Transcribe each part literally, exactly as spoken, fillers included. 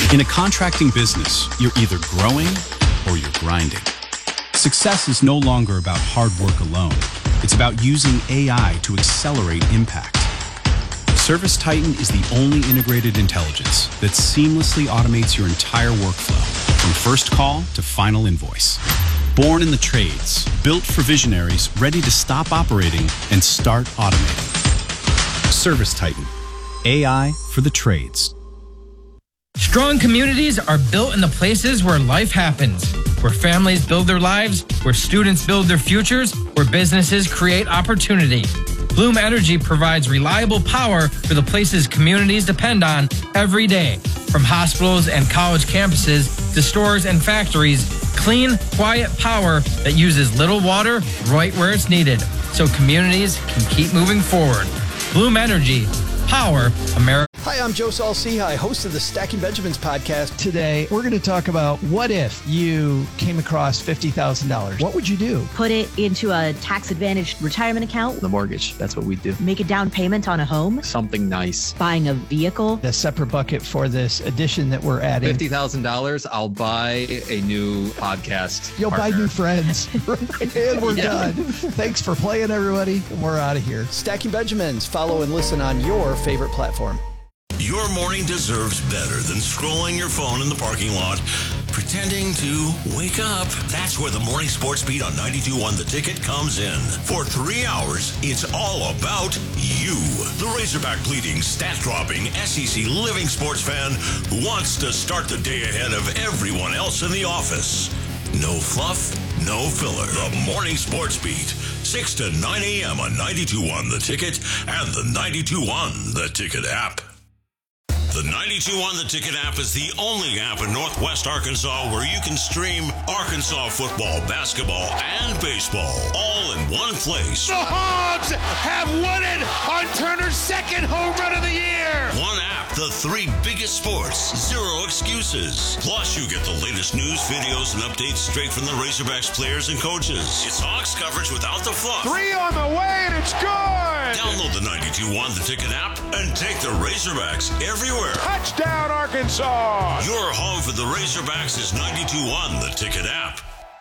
In a contracting business, you're either growing or you're grinding. Success is no longer about hard work alone. It's about using A I to accelerate impact. ServiceTitan is the only integrated intelligence that seamlessly automates your entire workflow, from first call to final invoice. Born in the trades, built for visionaries ready to stop operating and start automating. ServiceTitan, A I for the trades. Strong communities are built in the places where life happens, where families build their lives, where students build their futures, where businesses create opportunity. Bloom Energy provides reliable power for the places communities depend on every day. From hospitals and college campuses to stores and factories, clean, quiet power that uses little water right where it's needed, so communities can keep moving forward. Bloom Energy, power America. Hi, I'm Joe Saul-Sehy, host of the Stacking Benjamins podcast. Today, we're going to talk about what if you came across fifty thousand dollars? What would you do? Put it into a tax-advantaged retirement account. The mortgage, that's what we do. Make a down payment on a home. Something nice. Buying a vehicle. A separate bucket for this edition that we're adding. fifty thousand dollars, I'll buy a new podcast You'll partner. buy new friends. And we're Yeah. done. Thanks for playing, everybody. And we're out of here. Stacking Benjamins. Follow and listen on your favorite platform. Your morning deserves better than scrolling your phone in the parking lot, pretending to wake up. That's where the Morning Sports Beat on ninety-two point one The Ticket comes in. For three hours, it's all about you. The Razorback bleeding, stat-dropping, S E C living sports fan who wants to start the day ahead of everyone else in the office. No fluff, no filler. The Morning Sports Beat, six to nine a.m. on ninety-two point one The Ticket and the ninety-two point one The Ticket app. The ninety-two point one The Ticket app is the only app in Northwest Arkansas where you can stream Arkansas football, basketball, and baseball all in one place. The Hogs have won it on Turner's second home run of the year. One app, the three biggest sports, zero excuses. Plus, you get the latest news, videos, and updates straight from the Razorbacks players and coaches. It's Hogs coverage without the fluff. Three on the way, and it's good. Download the ninety-two point one The Ticket app and take the Razorbacks everywhere. Touchdown, Arkansas. Your home for the Razorbacks is ninety-two point one The Ticket app.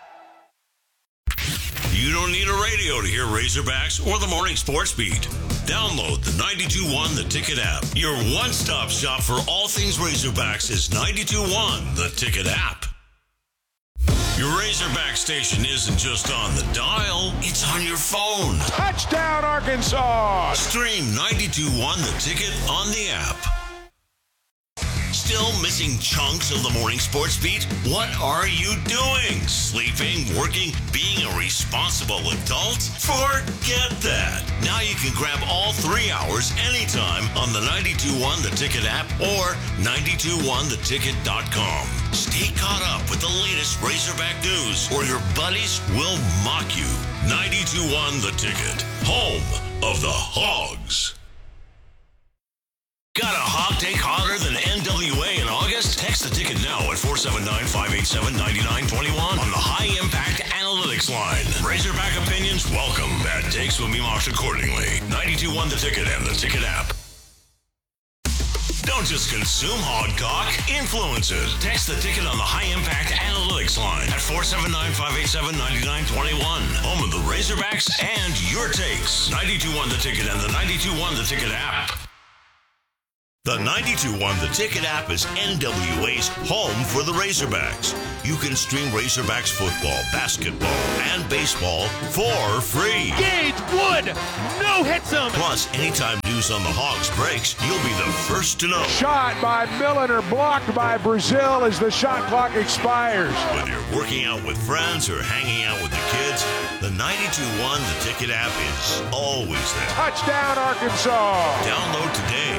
You don't need a radio to hear Razorbacks or the Morning Sports Beat. Download the ninety-two point one The Ticket app. Your one-stop shop for all things Razorbacks is ninety-two point one The Ticket app. Your Razorback station isn't just on the dial, it's on your phone. Touchdown, Arkansas. Stream ninety-two point one The Ticket on the app. Still missing chunks of the Morning Sports Beat? What are you doing? Sleeping, working, being a responsible adult? Forget that. Now you can grab all three hours anytime on the ninety-two point one The Ticket app or ninety-two point one the ticket dot com. Stay caught up with the latest Razorback news or your buddies will mock you. ninety-two point one The Ticket, home of the Hogs. Got a hog take hotter than N W A in August? Text the ticket now at four seven nine, five eight seven, nine nine two one on the High Impact Analytics line. Razorback opinions welcome. Bad takes will be mocked accordingly. ninety-two point one The Ticket and the Ticket app. Don't just consume hog talk, influence it. Text the ticket on the High Impact Analytics line at four seven nine, five eight seven, nine nine two one. Home of the Razorbacks and your takes. ninety-two point one The Ticket and the ninety-two point one The Ticket app. The ninety-two point one The Ticket app is N W A's home for the Razorbacks. You can stream Razorbacks football, basketball, and baseball for free. Gage Wood, no hits him. Plus, anytime news on the Hogs breaks, you'll be the first to know. Shot by Milliner, blocked by Brazil as the shot clock expires. Whether you're working out with friends or hanging out with the kids, the ninety-two point one The Ticket app is always there. Touchdown, Arkansas. Download today.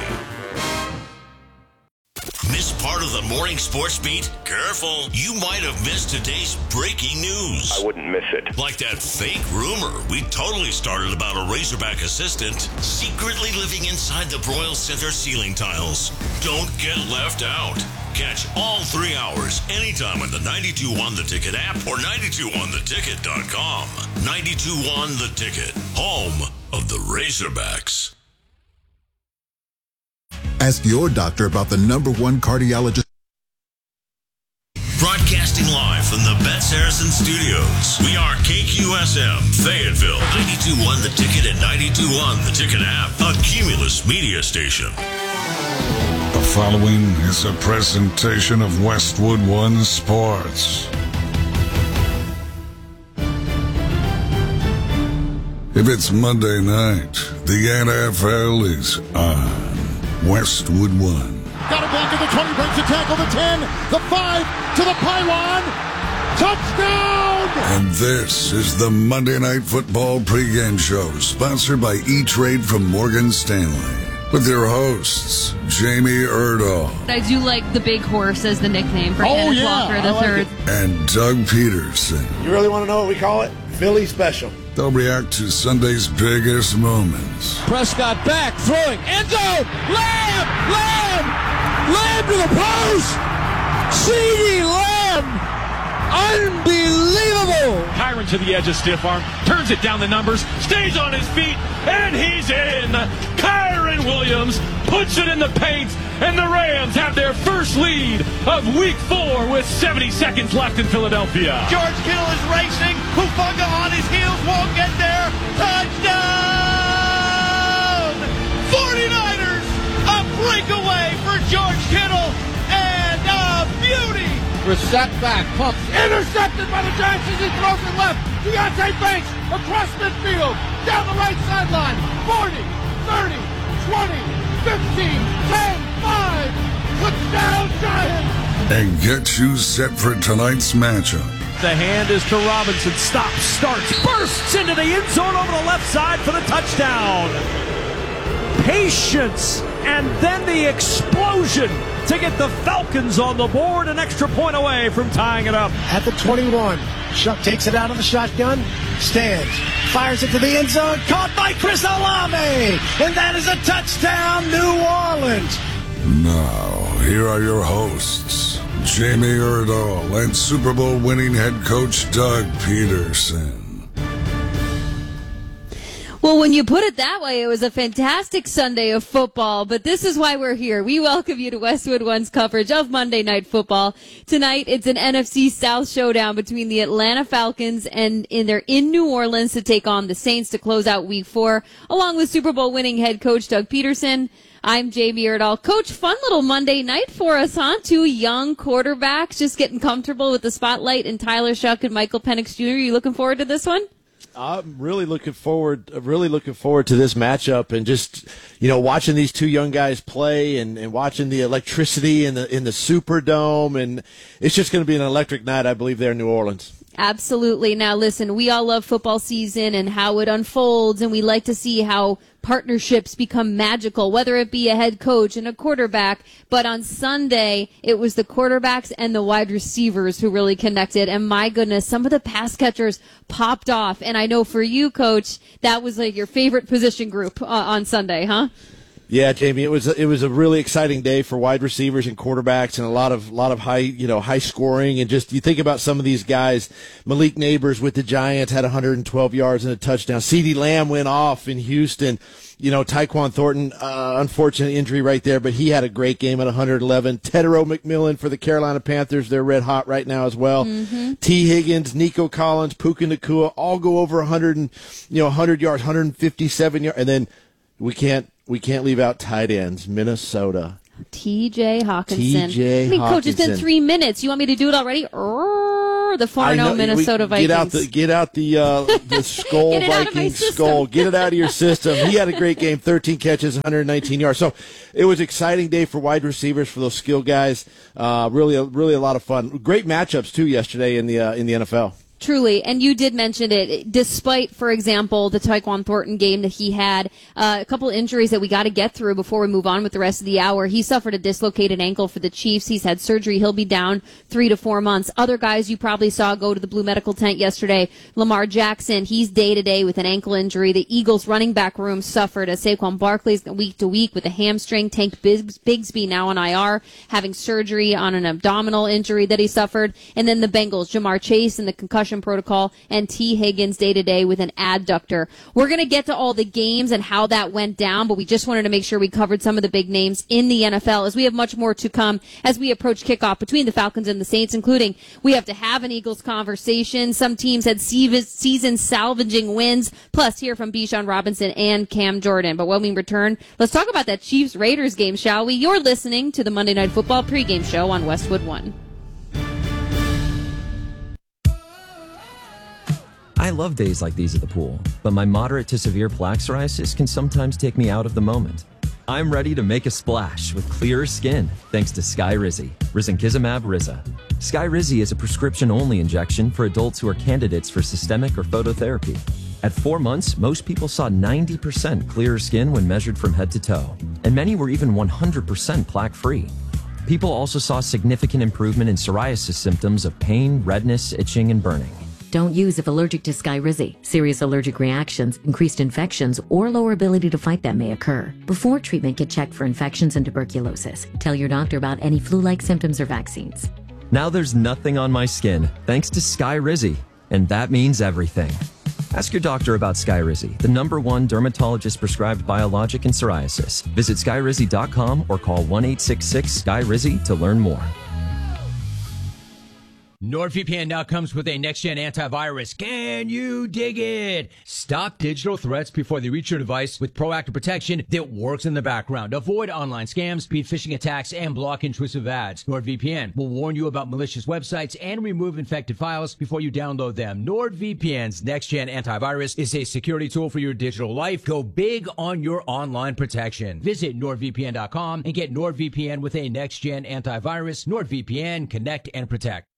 Missed part of the Morning Sports Beat? Careful, you might have missed today's breaking news. I wouldn't miss it. Like that fake rumor we totally started about a Razorback assistant secretly living inside the Broyles Center ceiling tiles. Don't get left out. Catch all three hours anytime on the ninety-two point one The Ticket app or ninety-two point one the ticket dot com. ninety-two point one The Ticket, home of the Razorbacks. Ask your doctor about the number one cardiologist Saracen Studios. We are K Q S M, Fayetteville, ninety-two point one The Ticket and ninety-two point one The Ticket app, a Cumulus media station. The following is a presentation of Westwood One Sports. If it's Monday night, the N F L is on Westwood One. Got it back to the twenty, breaks the tackle, the ten, the five, to the pylon. Touchdown! And this is the Monday Night Football pregame show, sponsored by E-Trade from Morgan Stanley. With your hosts, Jamie Erdahl. I do like the Big Horse as the nickname for Oh, Kenneth yeah, Walker the I like third. it. And Doug Peterson. You really want to know what we call it? Philly Special. They'll react to Sunday's biggest moments. Prescott back, throwing, end zone, Lamb, Lamb, Lamb to the post, CeeDee Lamb, unbelievable. Kyron to the edge of stiff arm, turns it down the numbers, stays on his feet, and he's in. Kyron Williams puts it in the paint, and the Rams have their first lead of week four with seventy seconds left in Philadelphia. George Kittle is racing, Hufanga on his heels, won't get there, touchdown! forty-niners, a breakaway for George Kittle, and a beauty. Reset back, pumps, intercepted by the Giants as he throws it left. Deontay Banks across midfield, down the right sideline. forty, thirty, twenty, fifteen, ten, five. Touchdown Giants! And get you set for tonight's matchup. The hand is to Robinson, stops, starts, bursts into the end zone over the left side for the touchdown. Patience, and then the explosion to get the Falcons on the board, an extra point away from tying it up. At the twenty-one, Shuck takes it out of the shotgun, stands, fires it to the end zone, caught by Chris Olave, and that is a touchdown, New Orleans. Now, here are your hosts, Jamie Erdahl and Super Bowl winning head coach Doug Peterson. Well, when you put it that way, it was a fantastic Sunday of football, but this is why we're here. We welcome you to Westwood One's coverage of Monday Night Football. Tonight, it's an N F C South showdown between the Atlanta Falcons, and in, they're in New Orleans to take on the Saints to close out week four, along with Super Bowl winning head coach Doug Peterson. I'm Jamie Erdahl. Coach, fun little Monday night for us, huh? Two young quarterbacks just getting comfortable with the spotlight, and Tyler Shuck and Michael Penix Junior Are you looking forward to this one? I'm really looking forward, really looking forward to this matchup, and just, you know, watching these two young guys play, and, and watching the electricity in the in the Superdome, and it's just going to be an electric night, I believe, there in New Orleans. Absolutely. Now, listen, we all love football season and how it unfolds, and we like to see how partnerships become magical, whether it be a head coach and a quarterback. But on Sunday, it was the quarterbacks and the wide receivers who really connected. And my goodness, some of the pass catchers popped off. And I know for you, Coach, that was like your favorite position group uh, on Sunday, huh? Yeah, Jamie, it was a, it was a really exciting day for wide receivers and quarterbacks, and a lot of lot of high you know high scoring, and just you think about some of these guys. Malik Neighbors with the Giants had one hundred twelve yards and a touchdown. CeeDee Lamb went off in Houston. You know, Tyquan Thornton, uh, unfortunate injury right there, but he had a great game at one hundred eleven. Tetero McMillan for the Carolina Panthers, they're red hot right now as well. Mm-hmm. T. Higgins, Nico Collins, Puka Nacua, all go over one hundred, you know, one hundred yards, one hundred fifty-seven yards, and then we can't. We can't leave out tight ends. Minnesota. T J Hawkinson. T J I mean, Hawkinson. Coach, it's been three minutes. You want me to do it already? Urgh, the four and oh Minnesota we, get Vikings. Out the, get out the uh, the skull, get it Viking out of my skull. Get it out of your system. He had a great game, thirteen catches, one hundred nineteen yards. So it was an exciting day for wide receivers, for those skill guys. Uh, really, really a lot of fun. Great matchups, too, yesterday in the uh, in the N F L. Truly, and you did mention it, despite, for example, the Tyquan Thornton game that he had, uh, a couple injuries that we got to get through before we move on with the rest of the hour. He suffered a dislocated ankle for the Chiefs. He's had surgery. He'll be down three to four months. Other guys you probably saw go to the Blue Medical Tent yesterday. Lamar Jackson, he's day-to-day with an ankle injury. The Eagles running back room suffered as Saquon Barkley's week-to-week with a hamstring. Tank Bigsby now on I R, having surgery on an abdominal injury that he suffered. And then the Bengals, Jamar Chase and the concussion concussion protocol, and T. Higgins day-to-day with an adductor. We're going to get to all the games and how that went down, but we just wanted to make sure we covered some of the big names in the N F L, as we have much more to come as we approach kickoff between the Falcons and the Saints, including we have to have an Eagles conversation. Some teams had season salvaging wins, plus hear from Bijan Robinson and Cam Jordan. But when we return, let's talk about that Chiefs-Raiders game, shall we? You're listening to the Monday Night Football pregame show on Westwood One. I love days like these at the pool, but my moderate to severe plaque psoriasis can sometimes take me out of the moment. I'm ready to make a splash with clearer skin thanks to Skyrizi, risankizumab Riza. Skyrizi is a prescription-only injection for adults who are candidates for systemic or phototherapy. At four months, most people saw ninety percent clearer skin when measured from head to toe, and many were even one hundred percent plaque-free. People also saw significant improvement in psoriasis symptoms of pain, redness, itching, and burning. Don't use if allergic to Skyrizi. Serious allergic reactions, increased infections, or lower ability to fight them may occur. Before treatment, get checked for infections and tuberculosis. Tell your doctor about any flu-like symptoms or vaccines. Now there's nothing on my skin thanks to Skyrizi, and that means everything. Ask your doctor about Skyrizi, the number one dermatologist-prescribed biologic in psoriasis. Visit skyrizi dot com or call one eight six six S K Y R I Z I to learn more. NordVPN now comes with a next-gen antivirus. Can you dig it? Stop digital threats before they reach your device with proactive protection that works in the background. Avoid online scams, speed phishing attacks, and block intrusive ads. NordVPN will warn you about malicious websites and remove infected files before you download them. NordVPN's next-gen antivirus is a security tool for your digital life. Go big on your online protection. Visit nord V P N dot com and get NordVPN with a next-gen antivirus. NordVPN, connect and protect.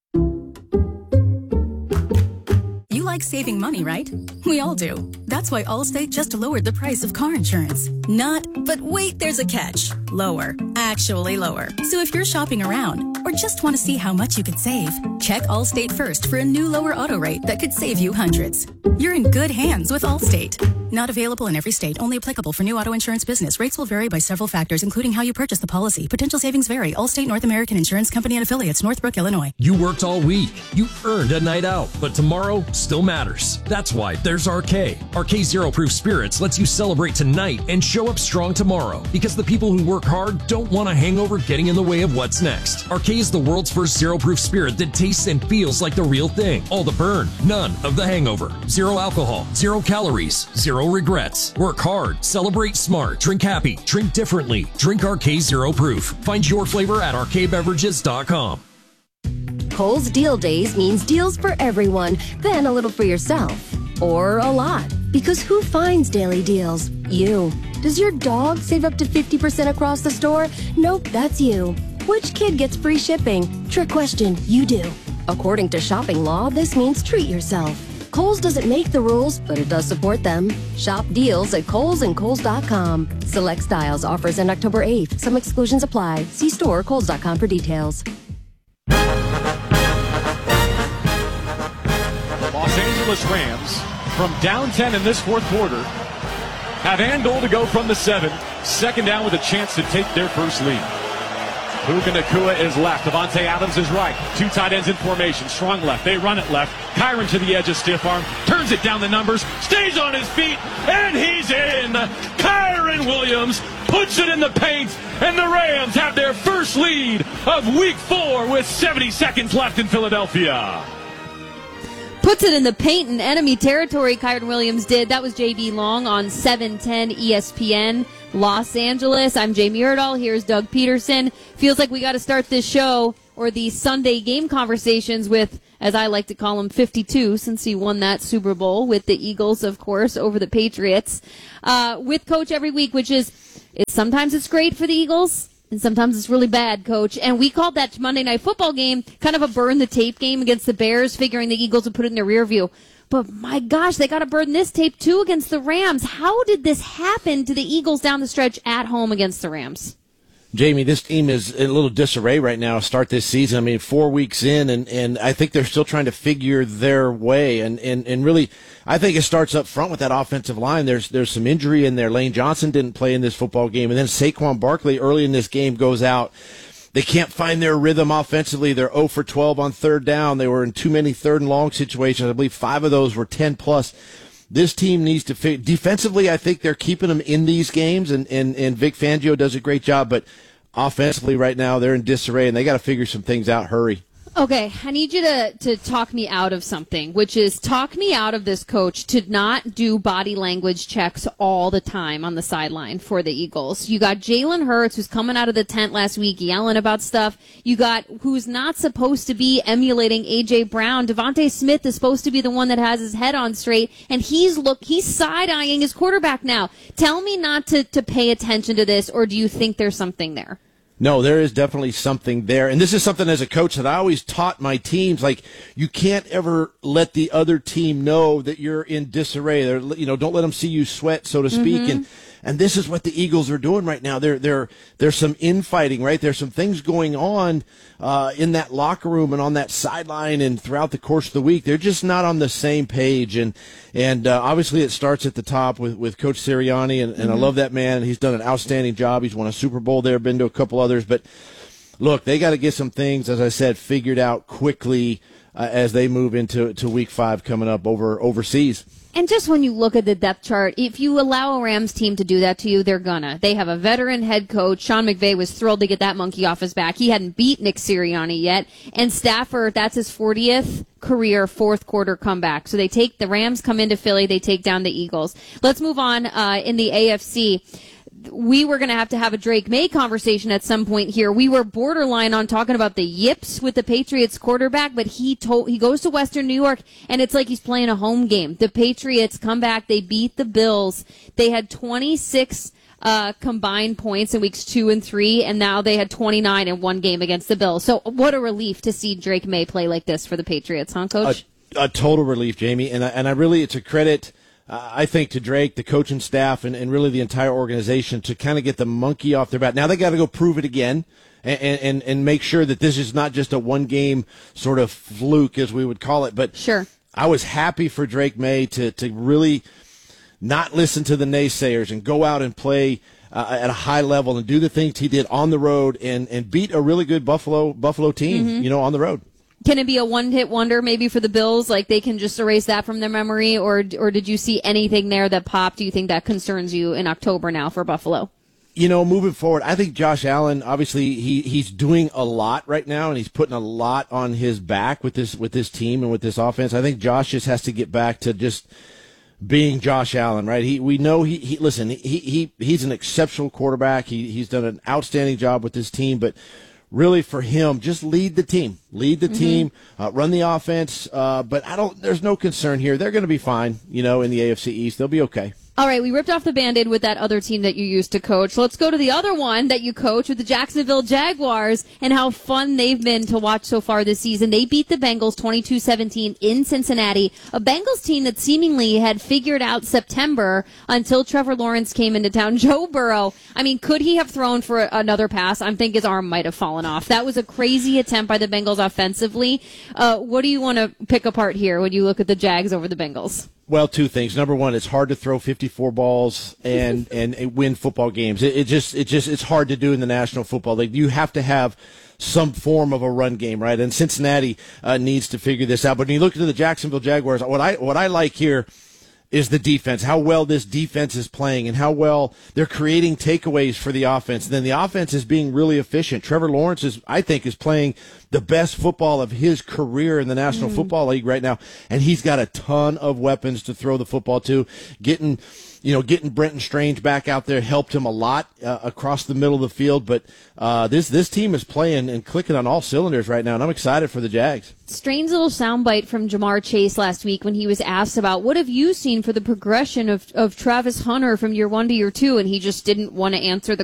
You like saving money, right? We all do. That's why Allstate just lowered the price of car insurance. Not, but wait, there's a catch. Lower. Actually lower. So if you're shopping around or just want to see how much you could save, check Allstate first for a new lower auto rate that could save you hundreds. You're in good hands with Allstate. Not available in every state. Only applicable for new auto insurance business. Rates will vary by several factors, including how you purchase the policy. Potential savings vary. Allstate North American Insurance Company and Affiliates, Northbrook, Illinois. You worked all week. You earned a night out. But tomorrow still matters. That's why there's R K. R K Zero Proof Spirits lets you celebrate tonight and show up strong tomorrow. Because the people who work hard don't want a hangover getting in the way of what's next. R K is the world's first zero proof spirit that tastes and feels like the real thing. All the burn, none of the hangover. Zero alcohol, zero calories, zero regrets. Work hard, celebrate smart, drink happy, drink differently. Drink R K Zero Proof. Find your flavor at R K beverages dot com. Kohl's Deal Days means deals for everyone, then a little for yourself. Or a lot. Because who finds daily deals? You. Does your dog save up to fifty percent across the store? Nope, that's you. Which kid gets free shipping? Trick question, you do. According to shopping law, this means treat yourself. Kohl's doesn't make the rules, but it does support them. Shop deals at Kohl's and Kohl's dot com. Select styles, offers end October eighth. Some exclusions apply. See store or Kohl's dot com for details. The Los Angeles Rams, from down ten in this fourth quarter, have and goal to go from the seven. Second down with a chance to take their first lead. Puka Nacua is left. Devontae Adams is right. Two tight ends in formation. Strong left. They run it left. Kyron to the edge of stiff arm. Turns it down the numbers. Stays on his feet. And he's in. Kyron Williams puts it in the paint. And the Rams have their first lead of week four with seventy seconds left in Philadelphia. Puts it in the paint in enemy territory, Kyron Williams did. That was J B Long on seven ten E S P N Los Angeles. I'm Jamie Erdahl. Here's Doug Peterson. Feels like we got to start this show, or the Sunday game conversations, with, as I like to call him, fifty-two, since he won that Super Bowl with the Eagles, of course, over the Patriots, uh, with Coach every week, which is, it's sometimes it's great for the Eagles, and sometimes it's really bad, Coach. And we called that Monday Night Football game kind of a burn-the-tape game against the Bears, figuring the Eagles would put it in their rear view. But, my gosh, they got to burn this tape, too, against the Rams. How did this happen to the Eagles down the stretch at home against the Rams? Jamie, this team is in a little disarray right now to start this season. I mean, four weeks in, and, and I think they're still trying to figure their way. And, and, and really, I think it starts up front with that offensive line. There's there's some injury in there. Lane Johnson didn't play in this football game. And then Saquon Barkley early in this game goes out. They can't find their rhythm offensively. They're zero for twelve on third down. They were in too many third and long situations. I believe five of those were ten plus. This team needs to fit. Defensively, I think they're keeping them in these games, and, and, and Vic Fangio does a great job. But offensively right now, they're in disarray, and they got to figure some things out. Hurry. Okay, I need you to, to talk me out of something, which is talk me out of this coach to not do body language checks all the time on the sideline for the Eagles. You got Jalen Hurts, who's coming out of the tent last week yelling about stuff. You got who's not supposed to be emulating A J. Brown. Devontae Smith is supposed to be the one that has his head on straight, and he's look he's side-eyeing his quarterback now. Tell me not to, to pay attention to this, or do you think there's something there? No, there is definitely something there. And this is something as a coach that I always taught my teams, like, you can't ever let the other team know that you're in disarray. They're, you know, don't let them see you sweat, so to speak. Mm-hmm. And and this is what the Eagles are doing right now. There there there's some infighting, right? There's some things going on uh, in that locker room and on that sideline and throughout the course of the week. They're just not on the same page. And and uh, obviously it starts at the top with, with Coach Sirianni, and, and mm-hmm. I love that man. He's done an outstanding job. He's won a Super Bowl there, been to a couple others. But look, they got to get some things, as I said, figured out quickly uh, as they move into to week five coming up over overseas. And just when you look at the depth chart, if you allow a Rams team to do that to you, they're gonna. They have a veteran head coach. Sean McVay was thrilled to get that monkey off his back. He hadn't beat Nick Sirianni yet. And Stafford, that's his fortieth career fourth quarter comeback. So they take the Rams, come into Philly, they take down the Eagles. Let's move on uh, in the A F C. We were going to have to have a Drake May conversation at some point here. We were borderline on talking about the yips with the Patriots quarterback, but he told he goes to Western New York, and it's like he's playing a home game. The Patriots come back. They beat the Bills. They had twenty-six uh, combined points in weeks two and three, and now they had twenty-nine in one game against the Bills. So what a relief to see Drake May play like this for the Patriots, huh, Coach? A, a total relief, Jamie. And I, and I really, it's a credit, Uh, I think, to Drake, the coaching staff, and, and really the entire organization to kind of get the monkey off their back. Now they got to go prove it again and, and, and make sure that this is not just a one-game sort of fluke, as we would call it. But sure, I was happy for Drake May to, to really not listen to the naysayers and go out and play uh, at a high level and do the things he did on the road and, and beat a really good Buffalo Buffalo team, mm-hmm. you know, on the road. Can it be a one-hit wonder maybe for the Bills? Like they can just erase that from their memory? Or or did you see anything there that popped? Do you think that concerns you in October now for Buffalo? You know, moving forward, I think Josh Allen, obviously, he, he's doing a lot right now, and he's putting a lot on his back with this with this team and with this offense. I think Josh just has to get back to just being Josh Allen, right? He we know he, he listen, he, he he's an exceptional quarterback. He he's done an outstanding job with this team, but really, for him, just lead the team, lead the mm-hmm. team, uh, run the offense. Uh, but I don't. There's no concern here. They're going to be fine, you know, in the A F C East. They'll be okay. All right, we ripped off the Band-Aid with that other team that you used to coach. Let's go to the other one that you coach with the Jacksonville Jaguars and how fun they've been to watch so far this season. They beat the Bengals twenty-two seventeen in Cincinnati, a Bengals team that seemingly had figured out September until Trevor Lawrence came into town. Joe Burrow, I mean, could he have thrown for another pass? I think his arm might have fallen off. That was a crazy attempt by the Bengals offensively. Uh, what do you want to pick apart here when you look at the Jags over the Bengals? Well, two things. Number one, it's hard to throw fifty-four balls and, and win football games. It, it just, it just, it's hard to do in the National Football League. You have to have some form of a run game, right? And Cincinnati uh, needs to figure this out. But when you look at the Jacksonville Jaguars, what I, what I like here is the defense, how well this defense is playing and how well they're creating takeaways for the offense. And then the offense is being really efficient. Trevor Lawrence is, I think, is playing the best football of his career in the National mm. Football League right now. And he's got a ton of weapons to throw the football to. Getting, you know, getting Brenton Strange back out there helped him a lot uh, across the middle of the field. But uh, this this team is playing and clicking on all cylinders right now, and I'm excited for the Jags. Strange little soundbite from Jamar Chase last week when he was asked about what have you seen for the progression of, of Travis Hunter from year one to year two, and he just didn't want to answer the